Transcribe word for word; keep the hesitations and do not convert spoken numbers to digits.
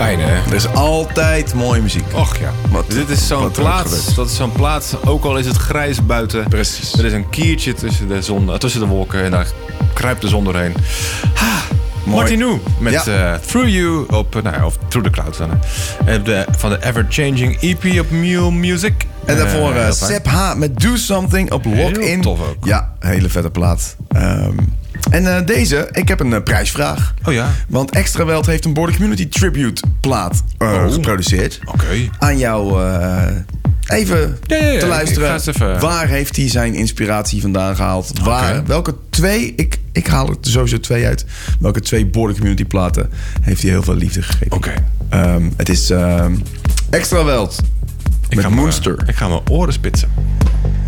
fijn, hè? Er is altijd mooie muziek. Och ja. Wat, Dit is zo'n plaats. Dat is zo'n plaats. Ook al is het grijs buiten. Precies. Er is een kiertje tussen de, zon, tussen de wolken. En daar kruipt de zon doorheen. Ha, Martinu met ja. uh, Through You op, nou, of Through the Clouds dan. Uh, de, van de Ever Changing E P op Mule Music. En daarvoor uh, uh, Seb H met Do Something op Lock In. tof ook. Ja, hele vette plaat. Um, en uh, deze, ik heb een uh, prijsvraag. Oh ja. Want Extra Weld heeft een Border Community Tribute plaat uh, oh. geproduceerd. Oké. Okay. Aan jou uh, even ja, ja, ja, te luisteren. Even... Waar heeft hij zijn inspiratie vandaan gehaald? Okay. Waar, welke twee, ik, ik haal er sowieso twee uit. Welke twee Border Community platen heeft hij heel veel liefde gegeven? Oké. Okay. Um, het is um, Extra Weld. Ik met ga Monster. Ik ga mijn oren spitsen.